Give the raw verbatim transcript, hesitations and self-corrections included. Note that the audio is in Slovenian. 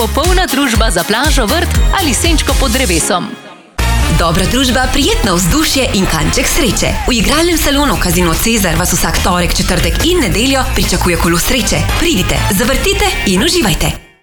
popolna družba za plažo, vrt ali senčko pod drevesom. Dobra družba, prijetno vzdušje in kanček sreče. V igralnem salonu Casino Cezar vas vsak torek, četrtek in nedeljo pričakuje kolo sreče. Pridite, zavrtite in uživajte.